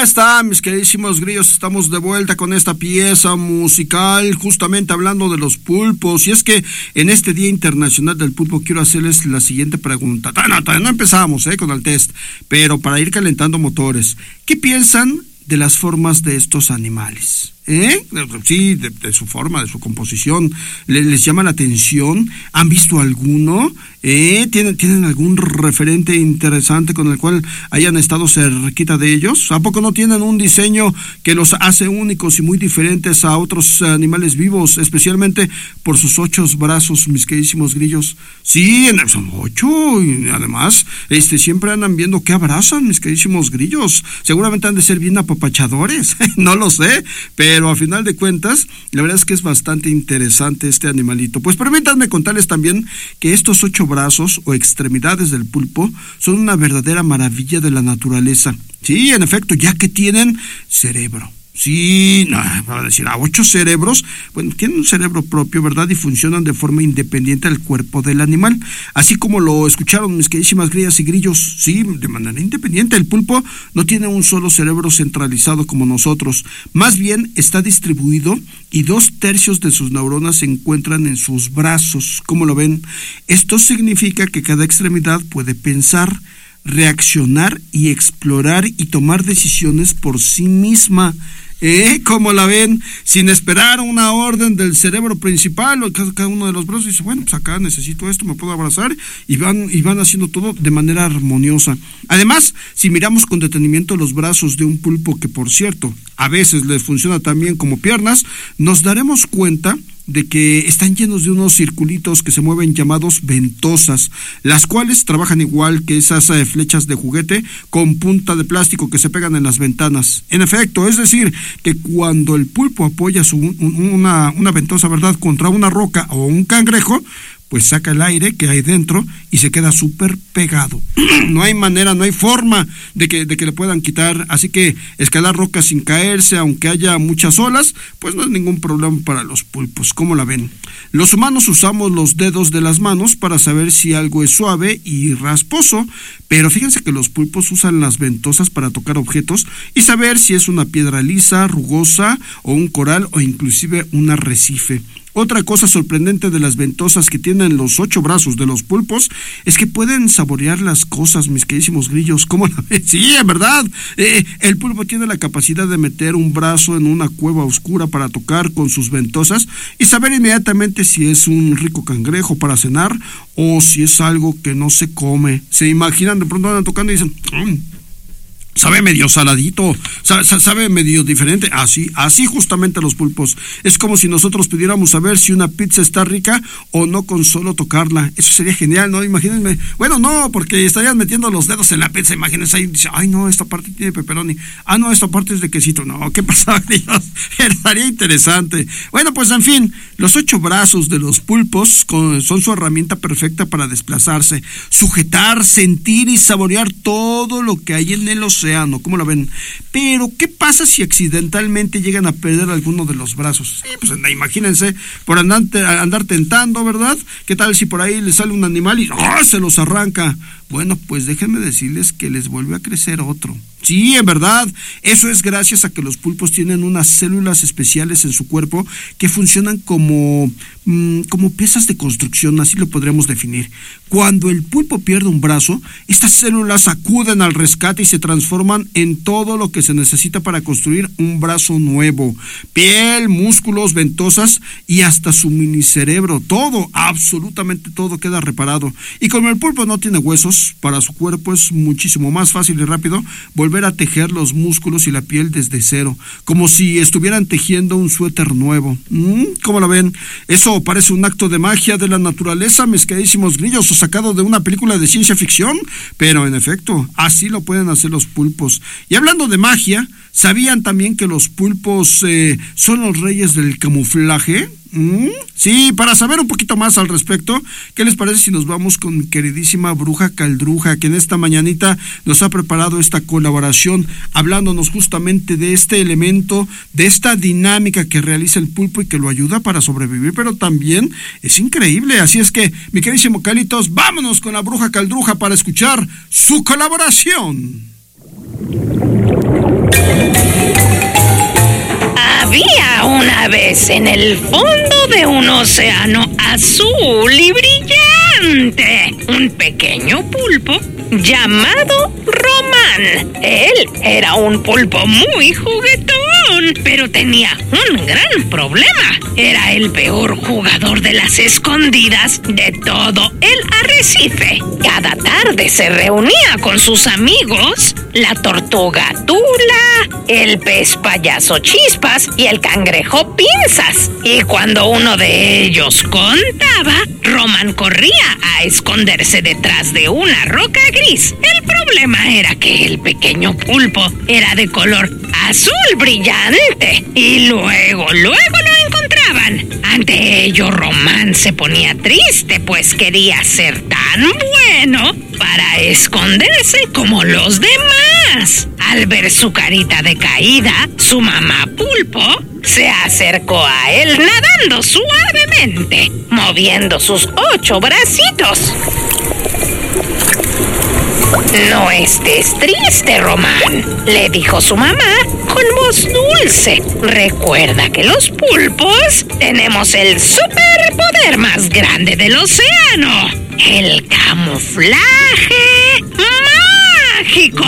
están, mis queridísimos grillos? Estamos de vuelta con esta pieza musical, justamente hablando de los pulpos. Y es que en este Día Internacional del Pulpo quiero hacerles la siguiente pregunta. No empezamos con el test, pero para ir calentando motores. ¿Qué piensan de las formas de estos animales? Sí, de su forma, de su composición. ¿Les llama la atención? ¿Han visto alguno? ¿Tienen algún referente interesante con el cual hayan estado cerquita de ellos? ¿A poco no tienen un diseño que los hace únicos y muy diferentes a otros animales vivos, especialmente por sus 8 brazos, mis queridísimos grillos? Sí, son 8, y además siempre andan viendo qué abrazan, mis queridísimos grillos. Seguramente han de ser bien apapachadores, no lo sé, pero a final de cuentas, la verdad es que es bastante interesante este animalito. Pues permítanme contarles también que estos 8 brazos o extremidades del pulpo son una verdadera maravilla de la naturaleza. Sí, en efecto, ya que tienen cerebro. Sí, para decir, a 8 cerebros, bueno, tienen un cerebro propio, ¿verdad? Y funcionan de forma independiente al cuerpo del animal. Así como lo escucharon mis queridísimas grillas y grillos, sí, de manera independiente. El pulpo no tiene un solo cerebro centralizado como nosotros. Más bien está distribuido y 2/3 de sus neuronas se encuentran en sus brazos. ¿Cómo lo ven? Esto significa que cada extremidad puede pensar, reaccionar y explorar y tomar decisiones por sí misma. ¿Cómo la ven? Sin esperar una orden del cerebro principal o cada uno de los brazos dice, bueno, pues acá necesito esto, me puedo abrazar, y van haciendo todo de manera armoniosa. Además, si miramos con detenimiento los brazos de un pulpo, que por cierto, a veces les funciona también como piernas, nos daremos cuenta de que están llenos de unos circulitos que se mueven llamados ventosas, las cuales trabajan igual que esas flechas de juguete con punta de plástico que se pegan en las ventanas. En efecto, es decir, que cuando el pulpo apoya una ventosa, ¿verdad?, contra una roca o un cangrejo, pues saca el aire que hay dentro y se queda súper pegado. No hay manera, no hay forma de que le puedan quitar. Así que escalar rocas sin caerse, aunque haya muchas olas, pues no es ningún problema para los pulpos. ¿Cómo la ven? Los humanos usamos los dedos de las manos para saber si algo es suave y rasposo, pero fíjense que los pulpos usan las ventosas para tocar objetos y saber si es una piedra lisa, rugosa, o un coral, o inclusive un arrecife. Otra cosa sorprendente de las ventosas que tienen los 8 brazos de los pulpos es que pueden saborear las cosas, mis queridísimos grillos. ¿Cómo la ven? Sí, en verdad. El pulpo tiene la capacidad de meter un brazo en una cueva oscura para tocar con sus ventosas y saber inmediatamente si es un rico cangrejo para cenar o si es algo que no se come. Se imaginan, de pronto andan tocando y dicen, sabe medio saladito, sabe medio diferente. Así justamente los pulpos. Es como si nosotros pudiéramos saber si una pizza está rica o no con solo tocarla. Eso sería genial, ¿no? Imagínense. Bueno, no, porque estarían metiendo los dedos en la pizza. Imagínense ahí, dice, ay, no, esta parte tiene pepperoni. Ah, no, esta parte es de quesito. No, ¿qué pasa, Dios? Estaría interesante. Bueno, pues en fin, los 8 brazos de los pulpos son su herramienta perfecta para desplazarse, sujetar, sentir y saborear todo lo que hay en el océano. ¿Cómo lo ven? Pero, ¿qué pasa si accidentalmente llegan a perder alguno de los brazos? Sí, pues imagínense, por andar tentando, ¿verdad? ¿Qué tal si por ahí les sale un animal y se los arranca? Bueno, pues déjenme decirles que les vuelve a crecer otro. Sí, en verdad, eso es gracias a que los pulpos tienen unas células especiales en su cuerpo que funcionan como piezas de construcción, así lo podríamos definir. Cuando el pulpo pierde un brazo, estas células acuden al rescate y se transforman en todo lo que se necesita para construir un brazo nuevo. Piel, músculos, ventosas y hasta su minicerebro, todo, absolutamente todo queda reparado. Y como el pulpo no tiene huesos, para su cuerpo es muchísimo más fácil y rápido volver a tejer los músculos y la piel desde cero, como si estuvieran tejiendo un suéter nuevo. ¿Cómo lo ven? Eso parece un acto de magia de la naturaleza, mis queridísimos grillos, o sacado de una película de ciencia ficción, pero en efecto, así lo pueden hacer los pulpos. Y hablando de magia, ¿sabían también que los pulpos son los reyes del camuflaje? Sí, para saber un poquito más al respecto, ¿qué les parece si nos vamos con mi queridísima Bruja Caldruja, que en esta mañanita nos ha preparado esta colaboración, hablándonos justamente de este elemento, de esta dinámica que realiza el pulpo y que lo ayuda para sobrevivir, pero también es increíble. Así es que, mi queridísimo Calitos, vámonos con la Bruja Caldruja para escuchar su colaboración. Una vez en el fondo de un océano azul y brillante, un pequeño pulpo llamado Román. Él era un pulpo muy juguetón, pero tenía un gran problema. Era el peor jugador de las escondidas de todo el arrecife. Cada tarde se reunía con sus amigos, la tortuga Tula, el pez payaso Chispas y el cangrejo Pinzas. Y cuando uno de ellos contaba, Román corría a esconderse detrás de una roca gris. El problema era que el pequeño pulpo era de color azul brillante y luego lo encontraban. Ante ello, Román se ponía triste, pues quería ser tan bueno para esconderse como los demás. Al ver su carita decaída, su mamá pulpo se acercó a él nadando suavemente, moviendo sus 8 bracitos. No estés triste, Román, le dijo su mamá con voz dulce. Recuerda que los pulpos tenemos el superpoder más grande del océano, el camuflaje mágico.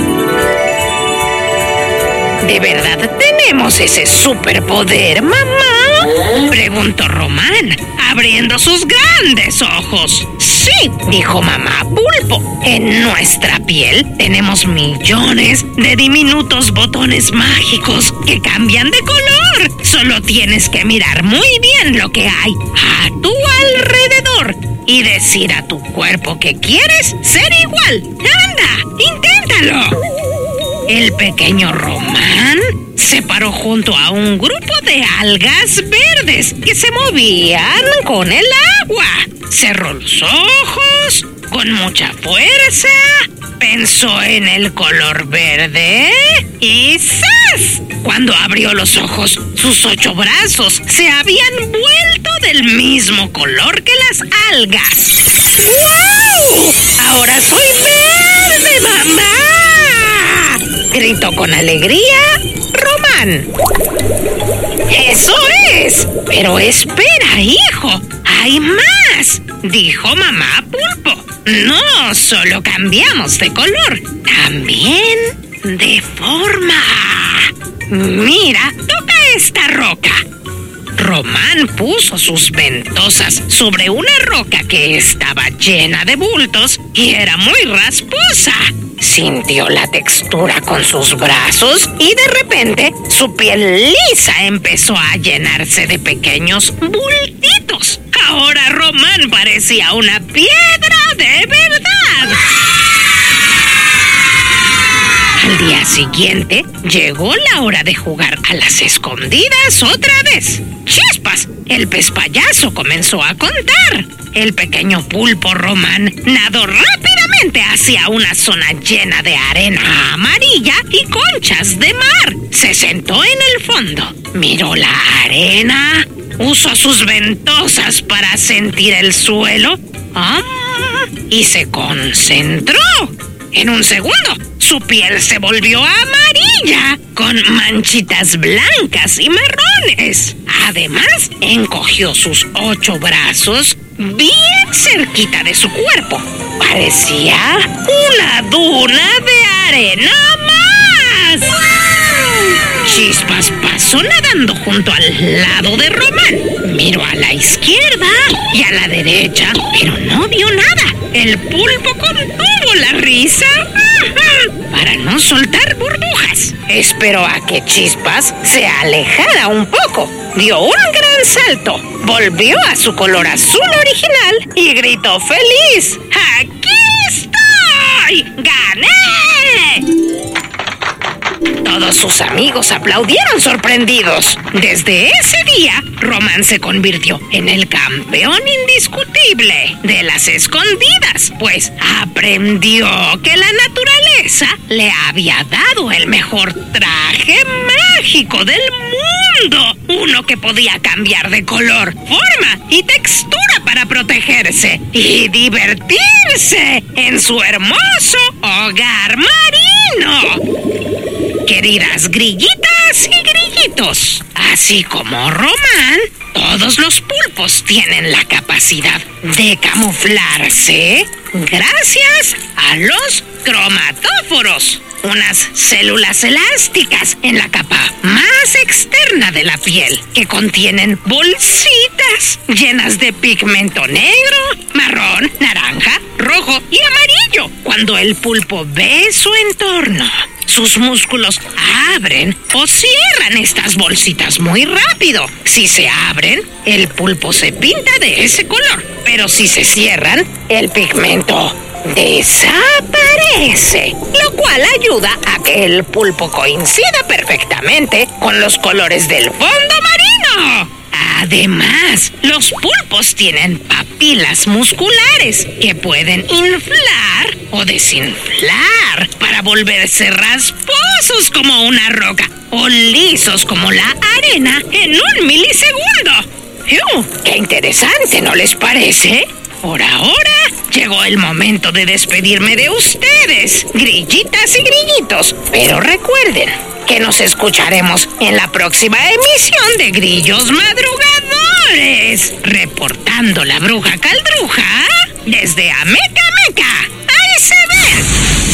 ¿De verdad tenemos ese superpoder, mamá?, preguntó Román, abriendo sus grandes ojos. Sí, dijo mamá pulpo. En nuestra piel tenemos millones de diminutos botones mágicos que cambian de color. Solo tienes que mirar muy bien lo que hay a tu alrededor y decir a tu cuerpo que quieres ser igual. ¡Anda, inténtalo! El pequeño Román se paró junto a un grupo de algas verdes que se movían con el agua. Cerró los ojos con mucha fuerza, pensó en el color verde y ¡zas! Cuando abrió los ojos, sus 8 brazos se habían vuelto del mismo color que las algas. ¡Wow! ¡Ahora soy verde, mamá!, gritó con alegría Román. ¡Eso es! Pero espera, hijo, hay más, dijo mamá pulpo. No solo cambiamos de color, también de forma. Mira, toca esta roca. Román puso sus ventosas sobre una roca que estaba llena de bultos y era muy rasposa. Sintió la textura con sus brazos y de repente su piel lisa empezó a llenarse de pequeños bultitos. Ahora Román parecía una piedra de verdad. Al día siguiente llegó la hora de jugar a las escondidas otra vez. ¡Chispas! El pez payaso comenzó a contar. El pequeño pulpo Román nadó rápidamente hacia una zona llena de arena amarilla y conchas de mar. Se sentó en el fondo, miró la arena, usó sus ventosas para sentir el suelo y se concentró. En un segundo, su piel se volvió amarilla, con manchitas blancas y marrones. Además, encogió sus 8 brazos bien cerquita de su cuerpo. Parecía una duna de arena más. ¡Wow! Chispas pasó nadando junto al lado de Román. Miró a la izquierda y a la derecha, pero no vio nada. El pulpo contuvo la risa para no soltar burbujas. Esperó a que Chispas se alejara un poco. Dio un gran salto, volvió a su color azul original y gritó feliz: ¡Aquí estoy! ¡Gané! Todos sus amigos aplaudieron sorprendidos. Desde ese día, Román se convirtió en el campeón indiscutible de las escondidas, pues aprendió que la naturaleza le había dado el mejor traje mágico del mundo. Uno que podía cambiar de color, forma y textura para protegerse y divertirse en su hermoso hogar marino. Queridas grillitas y grillitos, grillitos. Así como Román, todos los pulpos tienen la capacidad de camuflarse gracias a los cromatóforos, unas células elásticas en la capa más externa de la piel que contienen bolsitas llenas de pigmento negro, marrón, naranja, rojo y amarillo. Cuando el pulpo ve su entorno, sus músculos abren o cierran estas bolsitas muy rápido. Si se abren, el pulpo se pinta de ese color, pero si se cierran, el pigmento desaparece, lo cual ayuda a que el pulpo coincida perfectamente con los colores del fondo marino. Además, los pulpos tienen papilas musculares que pueden inflar o desinflar para volverse rasposos como una roca o lisos como la arena en 1 milisegundo. ¡Qué interesante! ¿No les parece? Por ahora, llegó el momento de despedirme de ustedes, grillitas y grillitos. Pero recuerden que nos escucharemos en la próxima emisión de Grillos Madrugadores, reportando la bruja caldruja desde Ameca Meca. ¡Ahí se ven!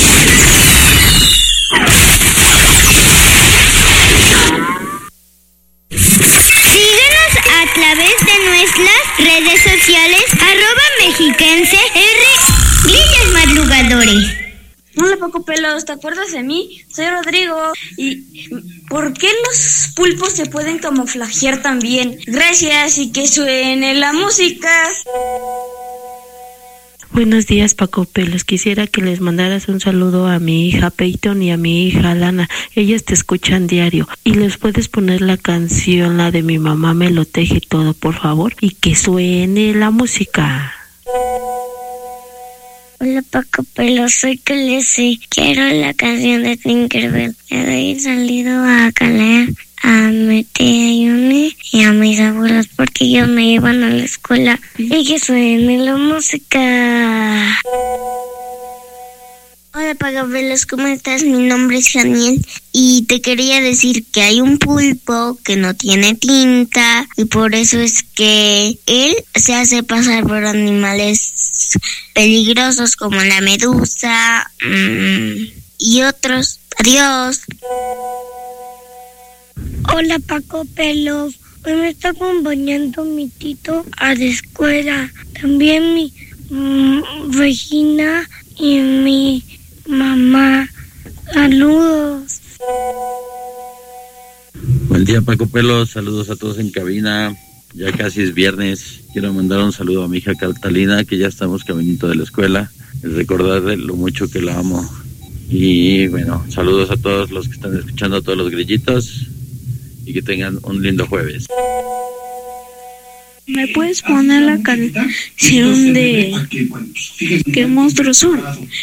Síguenos a través de nuestras redes sociales, @mexiquense_r, Grillos Madrugadores. Hola Paco Pelos, ¿te acuerdas de mí? Soy Rodrigo. ¿Y por qué los pulpos se pueden camuflajear tan bien? Gracias y que suene la música. Buenos días, Paco Pelos. Quisiera que les mandaras un saludo a mi hija Peyton y a mi hija Lana. Ellas te escuchan diario. Y les puedes poner la canción, la de Mi mamá me lo teje todo, por favor. Y que suene la música. Hola Paco Pelos, soy Calesi. Quiero la canción de Tinkerbell. Le doy un saludo a Caleb, a mi tía Yuni y a mis abuelos porque ellos me llevan a la escuela. Y que suene la música. Hola Paco Pelos, ¿cómo estás? Mi nombre es Janiel y te quería decir que hay un pulpo que no tiene tinta y por eso es que él se hace pasar por animales peligrosos como la medusa y otros. Adiós. Hola Paco Pelos, hoy me está acompañando mi tito a la escuela, también mi Regina y mi mamá. Saludos. Buen día Paco Pelos, saludos a todos en cabina. Ya casi es viernes. Quiero mandar un saludo a mi hija Catalina, que ya estamos caminito de la escuela. Recordarle lo mucho que la amo. Y bueno, saludos a todos los que están escuchando, a todos los grillitos. Y que tengan un lindo jueves. ¿Me puedes poner la canción de qué monstruos son?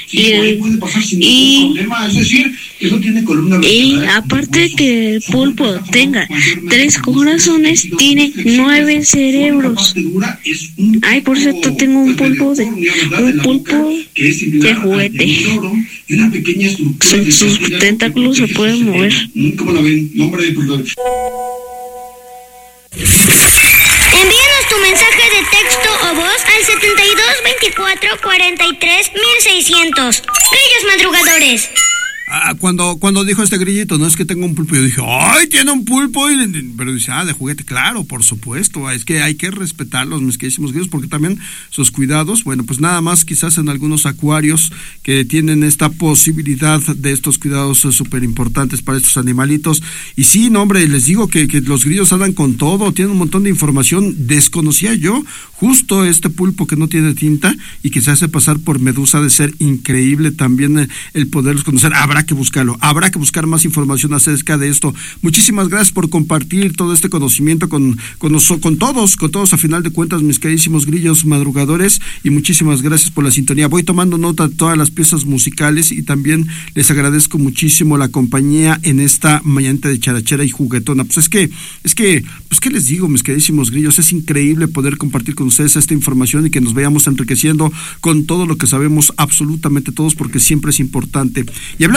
Y aparte que el pulpo tenga 3 corazones, tiene 9 cerebros. Ay, por cierto, tengo un pulpo de juguete. Sus tentáculos se pueden mover. Envíanos tu mensaje de texto o voz al 72 24 43 1600. Grillos Madrugadores. Cuando dijo este grillito, no es que tengo un pulpo, yo dije, ¡ay, tiene un pulpo! Pero dice, de juguete, claro, por supuesto, es que hay que respetarlos, mis queridísimos grillos, porque también sus cuidados, bueno, pues nada más quizás en algunos acuarios que tienen esta posibilidad de estos cuidados súper importantes para estos animalitos. Y sí, no, hombre, les digo que los grillos andan con todo, tienen un montón de información. Desconocía yo justo este pulpo que no tiene tinta y que se hace pasar por medusa, de ser increíble también el poderlos conocer. Habrá que buscarlo, habrá que buscar más información acerca de esto. Muchísimas gracias por compartir todo este conocimiento con todos, a final de cuentas, mis queridísimos grillos madrugadores, y muchísimas gracias por la sintonía. Voy tomando nota de todas las piezas musicales y también les agradezco muchísimo la compañía en esta mañanita de charachera y juguetona. Pues es que, pues qué les digo, mis queridísimos grillos, es increíble poder compartir con ustedes esta información y que nos vayamos enriqueciendo con todo lo que sabemos absolutamente todos, porque siempre es importante. Y hablando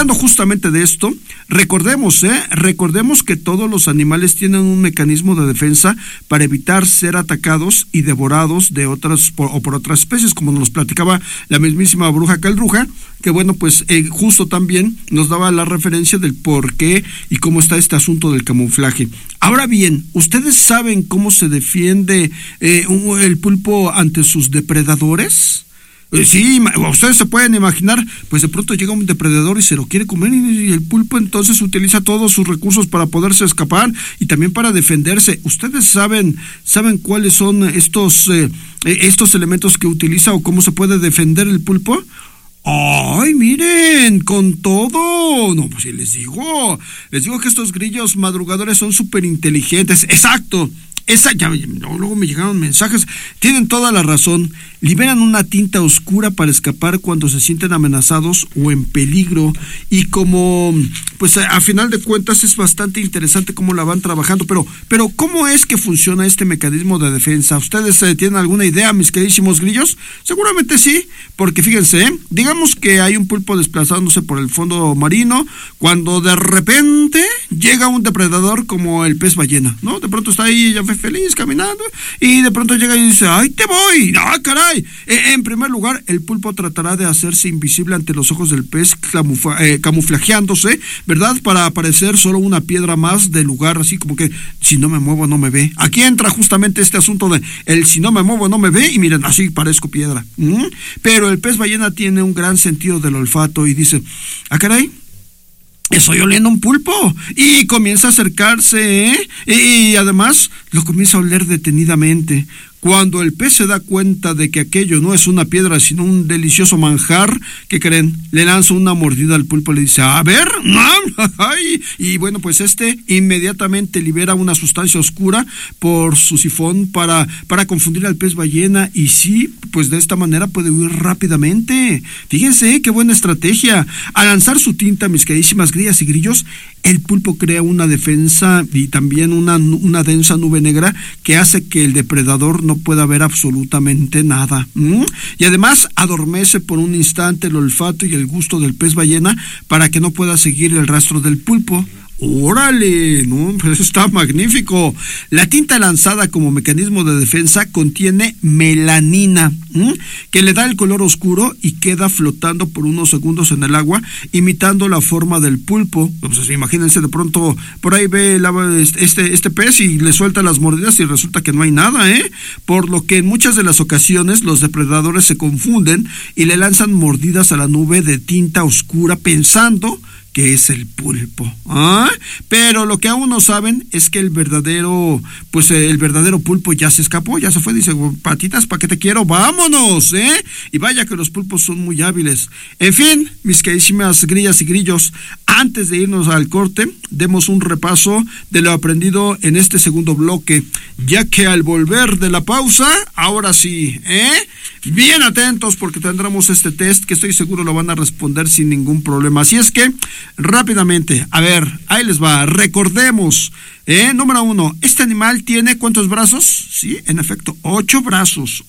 hablando justamente de esto, recordemos que todos los animales tienen un mecanismo de defensa para evitar ser atacados y devorados de otras por otras especies, como nos platicaba la mismísima bruja Caldruja, que bueno, pues justo también nos daba la referencia del por qué y cómo está este asunto del camuflaje. Ahora bien, ¿ustedes saben cómo se defiende el pulpo ante sus depredadores? Sí, ustedes se pueden imaginar, pues de pronto llega un depredador y se lo quiere comer y el pulpo entonces utiliza todos sus recursos para poderse escapar y también para defenderse. ¿Ustedes saben cuáles son estos elementos que utiliza o cómo se puede defender el pulpo? ¡Ay, miren! ¡Con todo! No, pues sí, les digo que estos grillos madrugadores son súper inteligentes. ¡Exacto! Luego me llegaron mensajes, tienen toda la razón, liberan una tinta oscura para escapar cuando se sienten amenazados o en peligro, y como, pues a final de cuentas es bastante interesante cómo la van trabajando, pero ¿cómo es que funciona este mecanismo de defensa? ¿Ustedes tienen alguna idea, mis queridísimos grillos? Seguramente sí, porque fíjense, digamos que hay un pulpo desplazándose por el fondo marino, cuando de repente llega un depredador como el pez ballena, ¿no? De pronto está ahí ya feliz caminando y de pronto llega y dice, ¡ay, te voy! ¡Ah, caray! En primer lugar, el pulpo tratará de hacerse invisible ante los ojos del pez, camuflajeándose, ¿verdad? Para aparecer solo una piedra más del lugar, así como que si no me muevo no me ve. Aquí entra justamente este asunto de el si no me muevo no me ve, y miren, así parezco piedra. Pero el pez ballena tiene un gran sentido del olfato y dice, ¡ah, caray! Estoy oliendo un pulpo, y comienza a acercarse, y además lo comienza a oler detenidamente. Cuando el pez se da cuenta de que aquello no es una piedra sino un delicioso manjar, ¿qué creen? Le lanza una mordida al pulpo y le dice, a ver, y bueno, pues inmediatamente libera una sustancia oscura por su sifón para confundir al pez ballena, y sí, pues de esta manera puede huir rápidamente. Fíjense qué buena estrategia. Al lanzar su tinta, mis queridísimas grillas y grillos, el pulpo crea una defensa y también una densa nube negra que hace que el depredador no pueda ver absolutamente nada. Y además adormece por un instante el olfato y el gusto del pez ballena para que no pueda seguir el rastro del pulpo. ¡Órale! ¿No? Pues está magnífico. La tinta lanzada como mecanismo de defensa contiene melanina, que le da el color oscuro y queda flotando por unos segundos en el agua, imitando la forma del pulpo. Pues imagínense, de pronto por ahí ve este pez y le suelta las mordidas y resulta que no hay nada, por lo que en muchas de las ocasiones los depredadores se confunden y le lanzan mordidas a la nube de tinta oscura pensando que es el pulpo. Pero lo que aún no saben es que el verdadero pulpo ya se escapó, ya se fue, dice, patitas, ¿para qué te quiero? ¡Vámonos! Y vaya que los pulpos son muy hábiles. En fin, mis queridísimas grillas y grillos, antes de irnos al corte, demos un repaso de lo aprendido en este segundo bloque, ya que al volver de la pausa, ahora sí, bien atentos porque tendremos este test que estoy seguro lo van a responder sin ningún problema. Así es que, rápidamente, a ver, ahí les va, recordemos, número 1, ¿este animal tiene cuántos brazos? Sí, en efecto, 8 brazos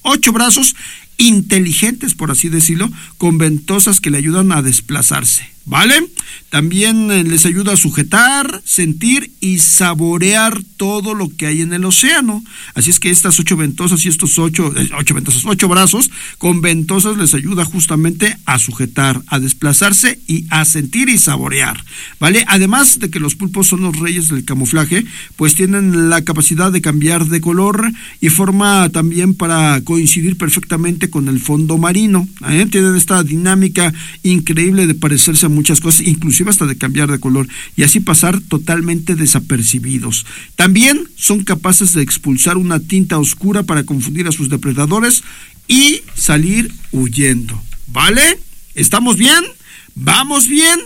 inteligentes, por así decirlo, con ventosas que le ayudan a desplazarse, ¿vale? También les ayuda a sujetar, sentir y saborear todo lo que hay en el océano. Así es que estas 8 ventosas y estos 8 brazos con ventosas les ayuda justamente a sujetar, a desplazarse y a sentir y saborear, ¿vale? Además de que los pulpos son los reyes del camuflaje, pues tienen la capacidad de cambiar de color y forma también para coincidir perfectamente con el fondo marino. Tienen esta dinámica increíble de parecerse a muchas cosas, inclusive hasta de cambiar de color, y así pasar totalmente desapercibidos. También son capaces de expulsar una tinta oscura para confundir a sus depredadores y salir huyendo. ¿Vale? ¿Estamos bien? ¿Vamos bien?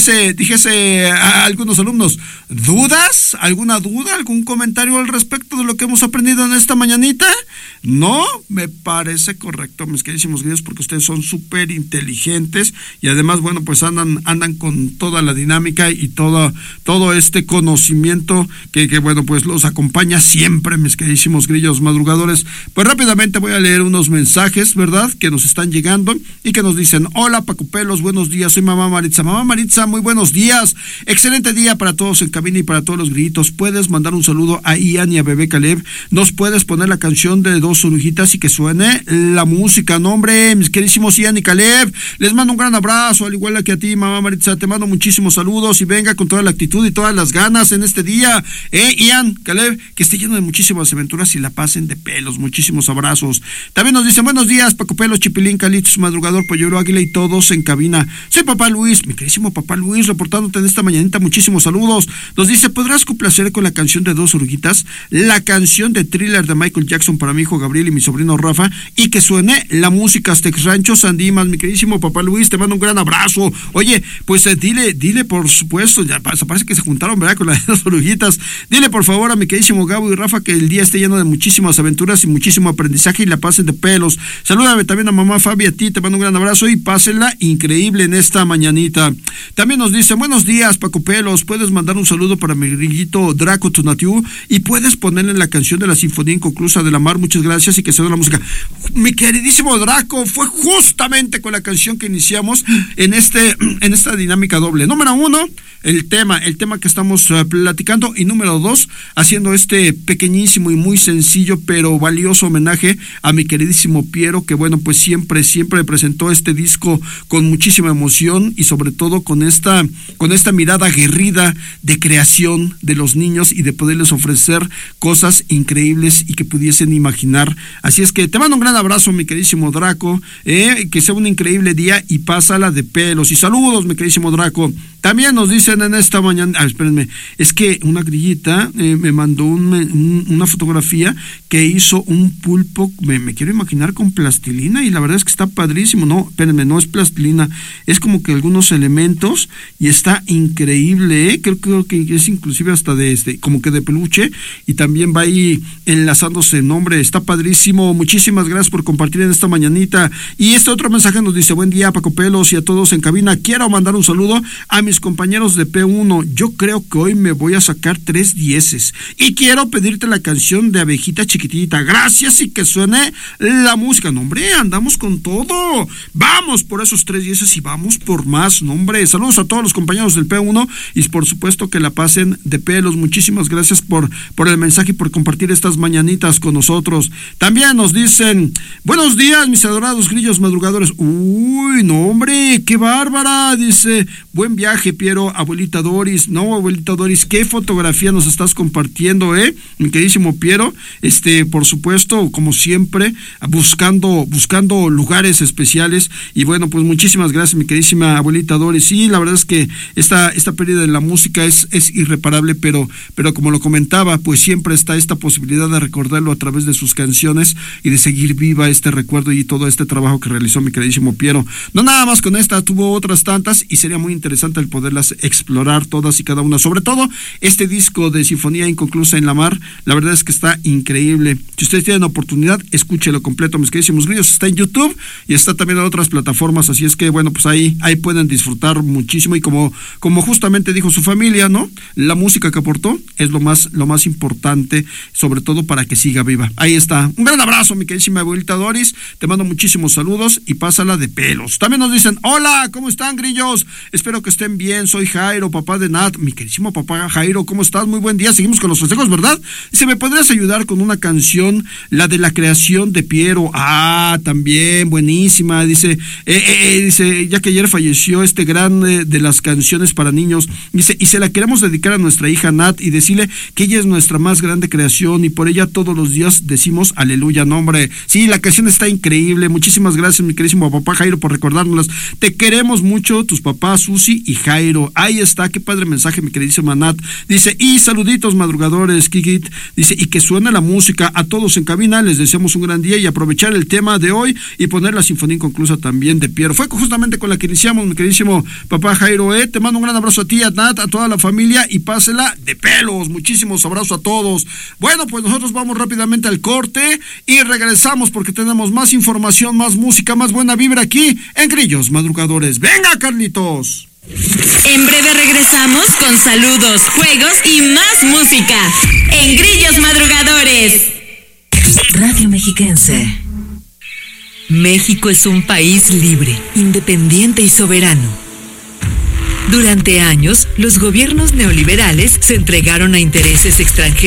Dijese a algunos alumnos, ¿dudas? ¿Alguna duda? ¿Algún comentario al respecto de lo que hemos aprendido en esta mañanita? No, me parece correcto, mis queridísimos grillos, porque ustedes son súper inteligentes y además, bueno, pues andan con toda la dinámica y todo este conocimiento que bueno, pues los acompaña siempre, mis queridísimos grillos madrugadores. Pues rápidamente voy a leer unos mensajes, ¿verdad?, que nos están llegando y que nos dicen, hola Paco Pelos, buenos días, soy mamá Maritza. Mamá Maritza Maritza, muy buenos días. Excelente día para todos en cabina y para todos los grillitos. Puedes mandar un saludo a Ian y a Bebé Caleb. Nos puedes poner la canción de Dos Oruguitas y que suene la música. No, hombre, mis queridísimos Ian y Caleb, les mando un gran abrazo, al igual que a ti, mamá Maritza. Te mando muchísimos saludos y venga con toda la actitud y todas las ganas en este día. Ian, Caleb, que esté lleno de muchísimas aventuras y la pasen de pelos. Muchísimos abrazos. También nos dicen buenos días, Paco Pelos, Chipilín, Calitos, Madrugador, Pollero, Águila y todos en cabina. Soy Papá Luis, mi queridísimo Papá Luis, reportándote en esta mañanita. Muchísimos saludos. Nos dice, ¿podrás complacer con la canción de Dos Oruguitas? La canción de Thriller de Michael Jackson para mi hijo Gabriel y mi sobrino Rafa, y que suene la música Aztecs Rancho Sandimas. Mi queridísimo Papá Luis, te mando un gran abrazo. Oye, pues dile por supuesto, ya parece que se juntaron, ¿verdad? Con las Dos Oruguitas. Dile por favor a mi queridísimo Gabo y Rafa que el día esté lleno de muchísimas aventuras y muchísimo aprendizaje y la pasen de pelos. Salúdame también a mamá Fabi, a ti te mando un gran abrazo y pásenla increíble en esta mañanita. También nos dice, buenos días, Paco Pelos, puedes mandar un saludo para mi grillito Draco Tunatiu y puedes ponerle la canción de la Sinfonía Inconclusa de la Mar. Muchas gracias y que se dé la música. Mi queridísimo Draco, fue justamente con la canción que iniciamos en esta dinámica doble. Número 1, el tema que estamos platicando, y número 2, haciendo este pequeñísimo y muy sencillo pero valioso homenaje a mi queridísimo Piero, que bueno, pues siempre presentó este disco con muchísima emoción y sobre todo con esta mirada aguerrida de creación de los niños y de poderles ofrecer cosas increíbles y que pudiesen imaginar. Así es que te mando un gran abrazo, mi queridísimo Draco, que sea un increíble día y pásala de pelos. Y saludos, mi queridísimo Draco. También nos dicen en esta mañana, espérenme, es que una grillita me mandó una fotografía que hizo un pulpo, me quiero imaginar con plastilina, y la verdad es que está padrísimo. No, espérenme, no es plastilina, es como que algunos elementos y está increíble, creo que es inclusive hasta como que de peluche, y también va ahí enlazándose el nombre. Está padrísimo. Muchísimas gracias por compartir en esta mañanita. Y este otro mensaje nos dice, buen día, Paco Pelos y a todos en cabina. Quiero mandar un saludo a mis compañeros de P1. Yo creo que hoy me voy a sacar 3 dieces y quiero pedirte la canción de Abejita Chiquitita. Gracias y que suene la música. No, hombre, andamos con todo. Vamos por esos 3 dieces y vamos por más. No, hombre, saludos a todos los compañeros del P1 y por supuesto que la pasen de pelos. Muchísimas gracias por el mensaje y por compartir estas mañanitas con nosotros. También nos dicen, buenos días, mis adorados grillos madrugadores. Uy, no, hombre, qué bárbara. Dice, buen viaje, Piero, abuelita Doris. No, abuelita Doris, qué fotografía nos estás compartiendo, mi queridísimo Piero. Por supuesto, como siempre, buscando lugares especiales. Y bueno, pues muchísimas gracias, mi queridísima abuelita Doris. Sí, la verdad es que esta pérdida de la música es irreparable, pero como lo comentaba, pues siempre está esta posibilidad de recordarlo a través de sus canciones y de seguir viva este recuerdo y todo este trabajo que realizó mi queridísimo Piero. No nada más con esta, tuvo otras tantas y sería muy interesante el poderlas explorar todas y cada una. Sobre todo este disco de Sinfonía Inconclusa en la Mar, la verdad es que está increíble. Si ustedes tienen oportunidad, escúchelo completo, mis queridísimos grillos. Está en YouTube y está también en otras plataformas, así es que bueno, pues ahí pueden disfrutar muchísimo y como justamente dijo su familia, ¿no? La música que aportó es lo más importante, sobre todo para que siga viva. Ahí está. Un gran abrazo, mi queridísima abuelita Doris. Te mando muchísimos saludos y pásala de pelos. También nos dicen, hola, ¿cómo están, grillos? Espero que estén bien. Soy Jairo, papá de Nat. Mi queridísimo papá Jairo, ¿cómo estás? Muy buen día. Seguimos con los festejos, ¿verdad? Dice, ¿me podrías ayudar con una canción, la de la creación de Piero? Ah, también, buenísima. Dice, ya que ayer falleció este grande de las canciones para niños, dice, y se la queremos dedicar a nuestra hija Nat y decirle que ella es nuestra más grande creación y por ella todos los días decimos aleluya. No, hombre, sí, la canción está increíble. Muchísimas gracias, mi queridísimo papá Jairo, por recordárnoslas. Te queremos mucho, tus papás Susi y Jairo. Ahí está, qué padre mensaje, mi queridísima Nat. Dice, y saluditos madrugadores, Kikit. Dice, y que suene la música. A todos en cabina les deseamos un gran día y aprovechar el tema de hoy y poner la Sinfonía Inconclusa también de Piero. Fue justamente con la que iniciamos, mi queridísimo papá Jairo. Te mando un gran abrazo a ti, a Nat, a toda la familia y pásela de pelos. Muchísimos abrazos a todos. Bueno, pues nosotros vamos rápidamente al corte y regresamos porque tenemos más información, más música, más buena vibra aquí en Grillos Madrugadores. ¡Venga, Carlitos! En breve regresamos con saludos, juegos y más música en Grillos Madrugadores. Radio Mexiquense. México es un país libre, independiente y soberano. Durante años, los gobiernos neoliberales se entregaron a intereses extranjeros